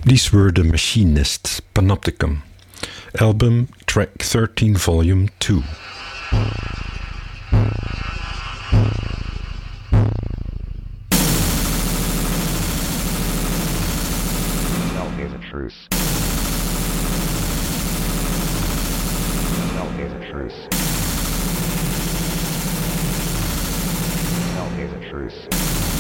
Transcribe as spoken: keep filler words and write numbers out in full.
These were the Machinists, Panopticon. Album, track thirteen, volume two. Self is a truce. Self is a truce.